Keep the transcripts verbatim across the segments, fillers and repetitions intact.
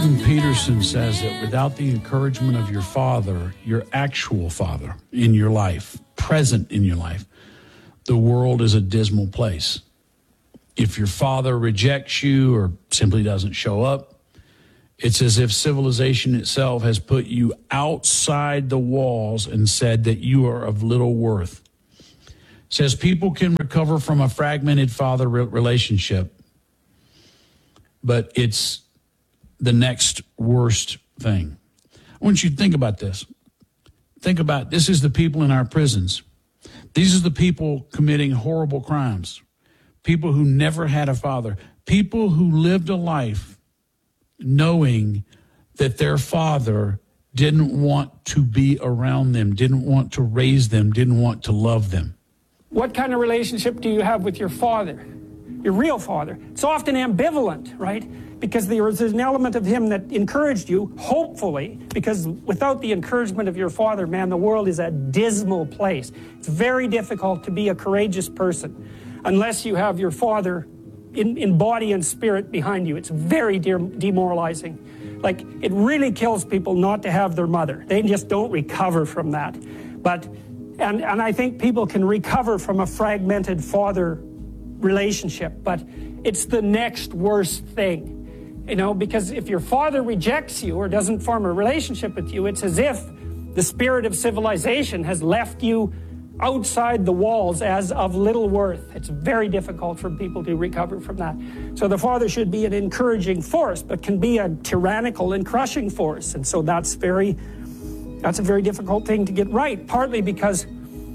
Jordan Peterson says that without the encouragement of your father, your actual father in your life, present in your life, the world is a dismal place. If your father rejects you or simply doesn't show up, it's as if civilization itself has put you outside the walls and said that you are of little worth. It says people can recover from a fragmented father relationship, but it's the next worst thing. I want you to think about this. Think about, this is the people in our prisons. These are the people committing horrible crimes. People who never had a father. People who lived a life knowing that their father didn't want to be around them, didn't want to raise them, didn't want to love them. What kind of relationship do you have with your father, your real father? It's often ambivalent, right? Because there is an element of him that encouraged you, hopefully, because without the encouragement of your father, man, the world is a dismal place. It's very difficult to be a courageous person unless you have your father In, in body and spirit behind you. It's very de- demoralizing. Like, it really kills people not to have their mother. They just don't recover from that. But, and, and I think people can recover from a fragmented father relationship, but it's the next worst thing, you know, because if your father rejects you or doesn't form a relationship with you, it's as if the spirit of civilization has left you outside the walls as of little worth. It's very difficult for people to recover from that. So the father should be an encouraging force, but can be a tyrannical and crushing force. And so that's very, that's a very difficult thing to get right, partly because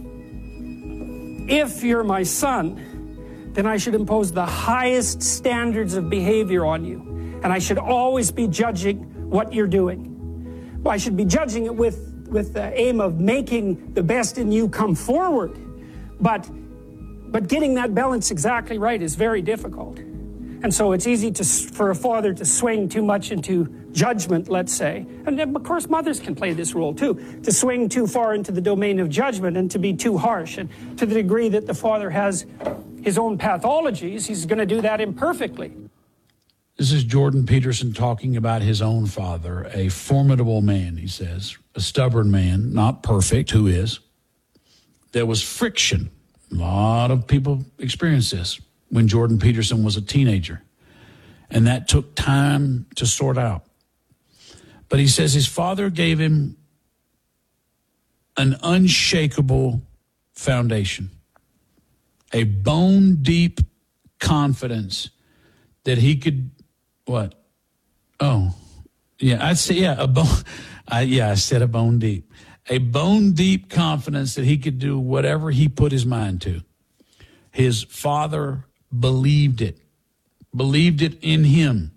if you're my son, then I should impose the highest standards of behavior on you. And I should always be judging what you're doing. Well, I should be judging it with with the aim of making the best in you come forward. But but getting that balance exactly right is very difficult. And so it's easy to for a father to swing too much into judgment, let's say. And then, of course, mothers can play this role too, to swing too far into the domain of judgment and to be too harsh. And to the degree that the father has his own pathologies, he's going to do that imperfectly. This is Jordan Peterson talking about his own father, a formidable man, he says, a stubborn man, not perfect, who is. There was friction. A lot of people experienced this when Jordan Peterson was a teenager, and that took time to sort out. But he says his father gave him an unshakable foundation, a bone-deep confidence that he could, what? Oh, yeah, I'd say, yeah, a bone, I, yeah, I said a bone deep. A bone deep confidence that he could do whatever he put his mind to. His father believed it, believed it in him,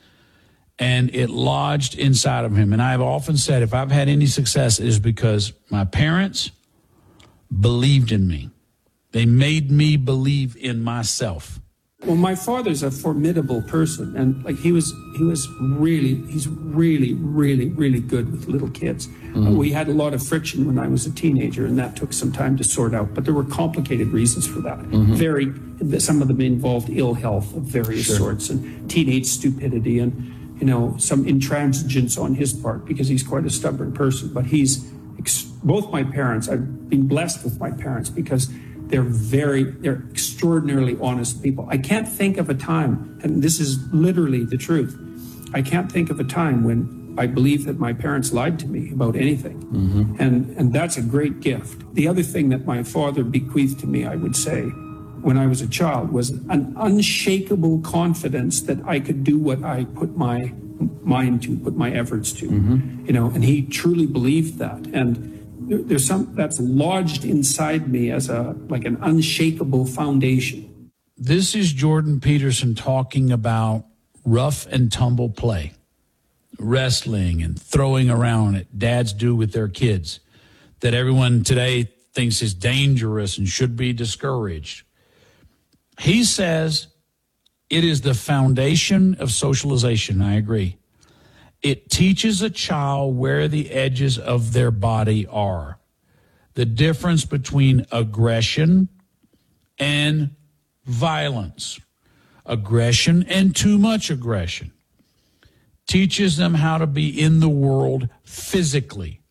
and it lodged inside of him. And I've often said, if I've had any success, it is because my parents believed in me. They made me believe in myself. Well, my father's a formidable person, and like he was, he was really, he's really, really, really good with little kids. Mm-hmm. Uh, we had a lot of friction when I was a teenager, and that took some time to sort out. But there were complicated reasons for that. Mm-hmm. Very, some of them involved ill health of various sure. sorts, and teenage stupidity, and you know, some intransigence on his part because he's quite a stubborn person. But he's ex- both my parents. I've been blessed with my parents because they're very, they're extraordinarily honest people. I can't think of a time, and this is literally the truth, I can't think of a time when I believe that my parents lied to me about anything. Mm-hmm. And, and that's a great gift. The other thing that my father bequeathed to me, I would say, when I was a child, was an unshakable confidence that I could do what I put my mind to, put my efforts to. Mm-hmm. You know, and he truly believed that. And there's some that's lodged inside me as a like an unshakable foundation. This is Jordan Peterson talking about rough and tumble play, wrestling and throwing around it dads do with their kids, that everyone today thinks is dangerous and should be discouraged. He says it is the foundation of socialization. I agree. It teaches a child where the edges of their body are, the difference between aggression and violence, aggression and too much aggression. teaches them how to be in the world physically.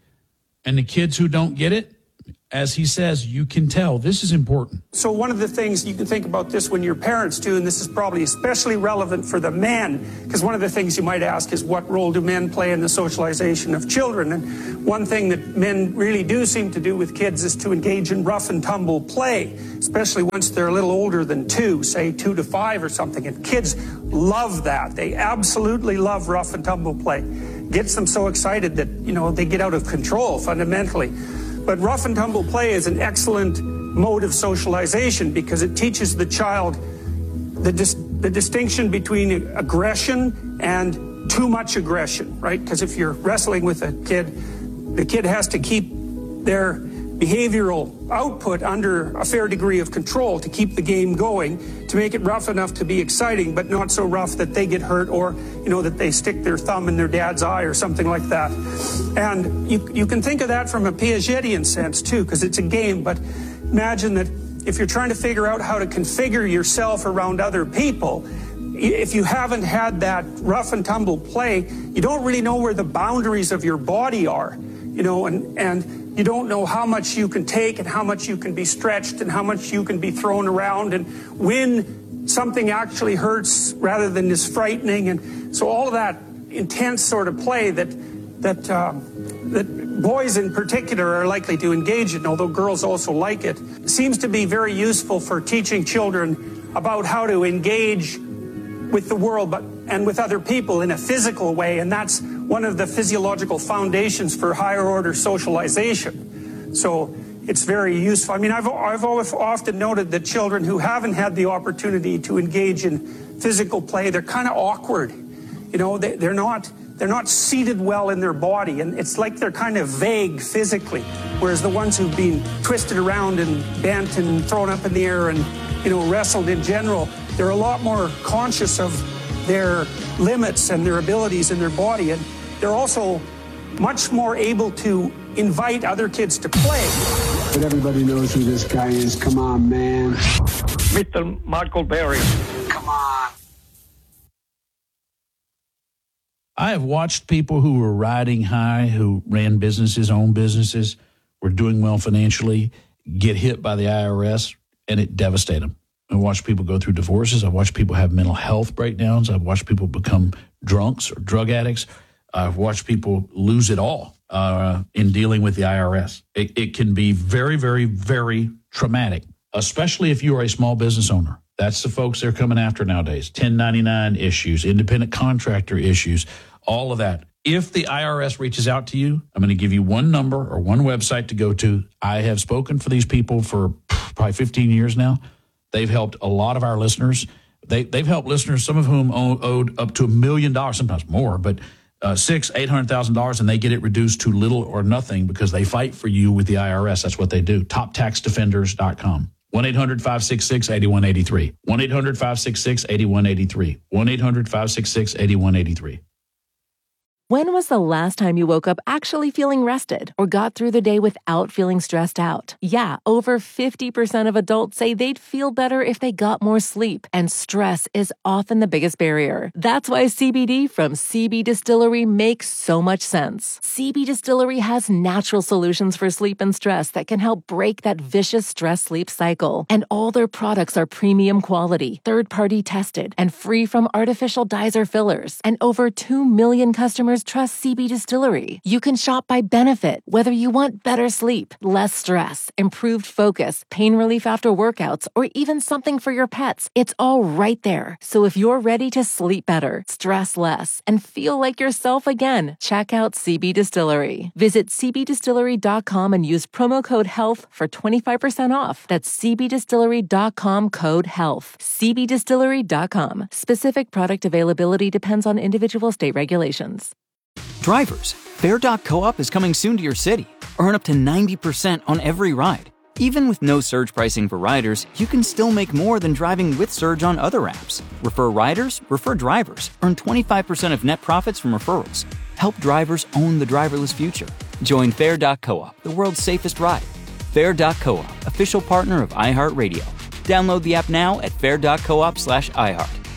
And the kids who don't get it, as he says, you can tell this is important. So one of the things you can think about this when you're parents too, and this is probably especially relevant for the men, because one of the things you might ask is what role do men play in the socialization of children? And one thing that men really do seem to do with kids is to engage in rough and tumble play, especially once they're a little older than two, say two to five or something. And kids love that. They absolutely love rough and tumble play. Gets them so excited that, you know, they get out of control fundamentally. But rough and tumble play is an excellent mode of socialization because it teaches the child the, dis- the distinction between aggression and too much aggression, right? Because if you're wrestling with a kid, the kid has to keep their behavioral output under a fair degree of control to keep the game going, to make it rough enough to be exciting, but not so rough that they get hurt or, you know, that they stick their thumb in their dad's eye or something like that. And you, you can think of that from a Piagetian sense too, because it's a game, but imagine that if you're trying to figure out how to configure yourself around other people, if you haven't had that rough and tumble play, you don't really know where the boundaries of your body are, you know, and, and you don't know how much you can take and how much you can be stretched and how much you can be thrown around and when something actually hurts rather than is frightening. And so all of that intense sort of play that that uh, that boys in particular are likely to engage in, although girls also like it, seems to be very useful for teaching children about how to engage with the world but and with other people in a physical way. And that's one of the physiological foundations for higher order socialization. So it's very useful. I mean, I've, I've always often noted that children who haven't had the opportunity to engage in physical play, they're kind of awkward. You know, they, they're not they're not seated well in their body, and it's like they're kind of vague physically. Whereas the ones who've been twisted around and bent and thrown up in the air and, you know, wrestled in general, they're a lot more conscious of their limits and their abilities in their body, and they're also much more able to invite other kids to play. But everybody knows who this guy is. Come on, man. Mister Michael Berry. Come on. I have watched people who were riding high, who ran businesses, owned businesses, were doing well financially, get hit by the I R S, and it devastated them. I've watched people go through divorces. I've watched people have mental health breakdowns. I've watched people become drunks or drug addicts. I've watched people lose it all uh, in dealing with the I R S. It, it can be very, very, very traumatic, especially if you are a small business owner. That's the folks they're coming after nowadays. ten ninety-nine issues, independent contractor issues, all of that. If the I R S reaches out to you, I'm going to give you one number or one website to go to. I have spoken for these people for probably fifteen years now. They've helped a lot of our listeners. They, they've helped listeners, some of whom owe, owed up to a million dollars, sometimes more, but uh, six, eight hundred thousand dollars, and they get it reduced to little or nothing because they fight for you with the I R S. That's what they do. top tax defenders dot com. one eight hundred five six six eight one eight three. one eight hundred five six six eight one eight three. one eight hundred five six six eight one eight three. When was the last time you woke up actually feeling rested or got through the day without feeling stressed out? Yeah, over fifty percent of adults say they'd feel better if they got more sleep, and stress is often the biggest barrier. That's why C B D from C B Distillery makes so much sense. C B Distillery has natural solutions for sleep and stress that can help break that vicious stress-sleep cycle. And all their products are premium quality, third-party tested, and free from artificial dyes or fillers. And over two million customers trust C B Distillery. You can shop by benefit, whether you want better sleep, less stress, improved focus, pain relief after workouts, or even something for your pets. It's all right there. So if you're ready to sleep better, stress less, and feel like yourself again, check out C B Distillery. Visit c b distillery dot com and use promo code HEALTH for twenty-five percent off. That's c b distillery dot com code HEALTH. c b distillery dot com. Specific product availability depends on individual state regulations. Drivers, Fair dot coop is coming soon to your city. Earn up to ninety percent on every ride. Even with no surge pricing for riders, you can still make more than driving with Surge on other apps. Refer riders, refer drivers. Earn twenty-five percent of net profits from referrals. Help drivers own the driverless future. Join Fair dot coop, the world's safest ride. Fair dot coop, official partner of iHeartRadio. Download the app now at fair dot coop slash iHeart.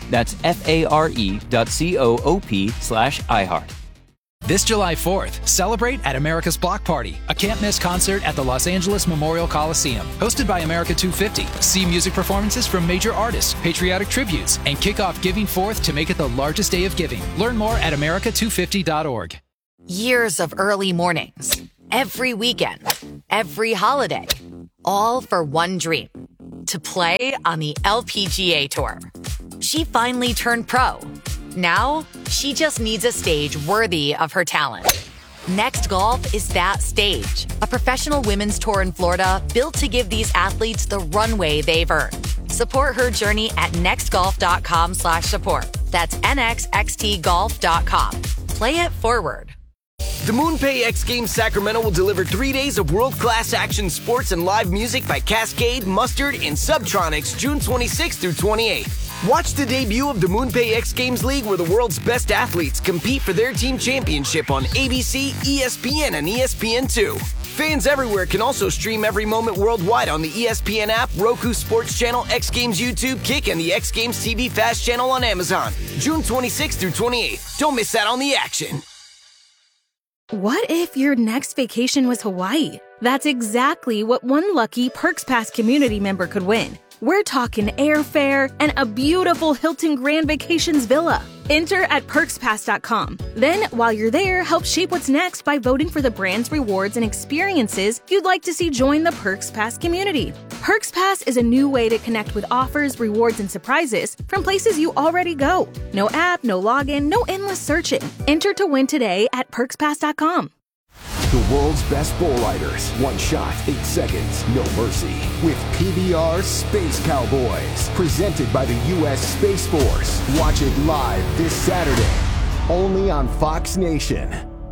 That's F-A-R-E dot C-O-O-P slash iHeart. This July fourth, celebrate at America's Block Party, a can't-miss concert at the Los Angeles Memorial Coliseum. Hosted by America two fifty, see music performances from major artists, patriotic tributes, and kick off Giving Fourth to make it the largest day of giving. Learn more at America two fifty dot org. Years of early mornings, every weekend, every holiday, all for one dream, to play on the L P G A Tour. She finally turned pro. Now, she just needs a stage worthy of her talent. Next Golf is that stage, a professional women's tour in Florida built to give these athletes the runway they've earned. Support her journey at nextgolf.com slash support. That's N X X T golf dot com. Play it forward. The MoonPay X Games Sacramento will deliver three days of world-class action sports and live music by Cascade, Mustard, and Subtronics June twenty-sixth through twenty-eighth. Watch the debut of the MoonPay X Games League, where the world's best athletes compete for their team championship on A B C, E S P N, and E S P N two. Fans everywhere can also stream every moment worldwide on the E S P N app, Roku Sports Channel, X Games YouTube, Kick, and the X Games T V Fast Channel on Amazon. June twenty-sixth through twenty-eighth. Don't miss out on the action. What if your next vacation was Hawaii? That's exactly what one lucky Perks Pass community member could win. We're talking airfare and a beautiful Hilton Grand Vacations villa. Enter at perks pass dot com. Then, while you're there, help shape what's next by voting for the brands, rewards, and experiences you'd like to see join the Perks Pass community. Perks Pass is a new way to connect with offers, rewards, and surprises from places you already go. No app, no login, no endless searching. Enter to win today at perks pass dot com. The world's best bull riders. One shot, eight seconds, no mercy. With P B R Space Cowboys. Presented by the U S Space Force. Watch it live this Saturday. Only on Fox Nation.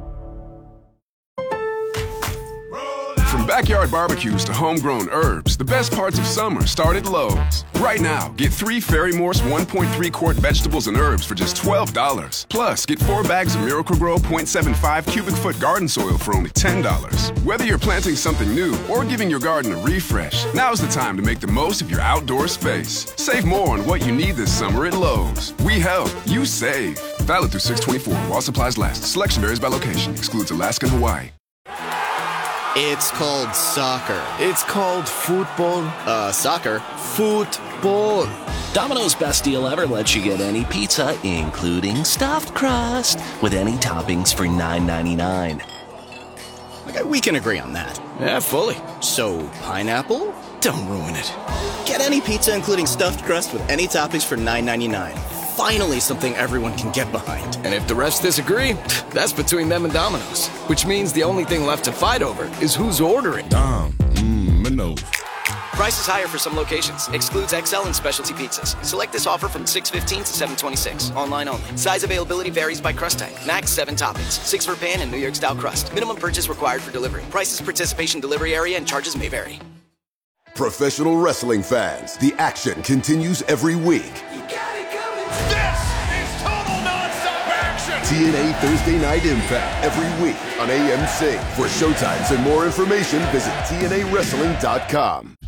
From backyard barbecues to homegrown herbs, the best parts of summer start at Lowe's. Right now, get three Fairy Morse one point three quart vegetables and herbs for just twelve dollars. Plus, get four bags of Miracle-Gro point seven five cubic foot garden soil for only ten dollars. Whether you're planting something new or giving your garden a refresh, now's the time to make the most of your outdoor space. Save more on what you need this summer at Lowe's. We help, you save. Valid through six twenty-four while supplies last. Selection varies by location. Excludes Alaska and Hawaii. It's called soccer. It's called football. Uh, soccer. Football. Domino's Best Deal Ever lets you get any pizza, including stuffed crust, with any toppings for nine ninety-nine. Okay, we can agree on that. Yeah, fully. So, pineapple? Don't ruin it. Get any pizza, including stuffed crust, with any toppings for nine ninety-nine. Finally, something everyone can get behind. And if the rest disagree, that's between them and Domino's. Which means the only thing left to fight over is who's ordering. Dom, mmm, no. Price is higher for some locations. Excludes X L and specialty pizzas. Select this offer from six fifteen to seven twenty-six. Online only. Size availability varies by crust type. Max seven toppings. Six for pan and New York style crust. Minimum purchase required for delivery. Prices, participation, delivery area, and charges may vary. Professional wrestling fans, the action continues every week. This is total nonstop action! T N A Thursday Night Impact every week on A M C. For showtimes and more information, visit T N A wrestling dot com.